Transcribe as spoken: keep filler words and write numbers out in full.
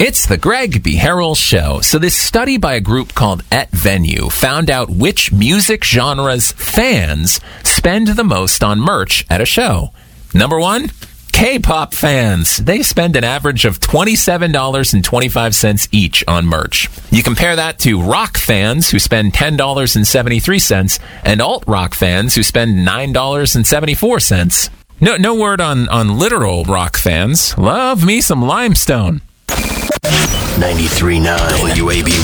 It's the Greg B. Harrell Show. So this study by a group called Et Venue found out which music genres fans spend the most on merch at a show. Number one, K-pop fans. They spend an average of twenty-seven dollars and twenty-five cents each on merch. You compare that to rock fans who spend ten dollars and seventy-three cents and alt-rock fans who spend nine dollars and seventy-four cents. No, no word on, on literal rock fans. Love me some Limestone. ninety-three point nine W A B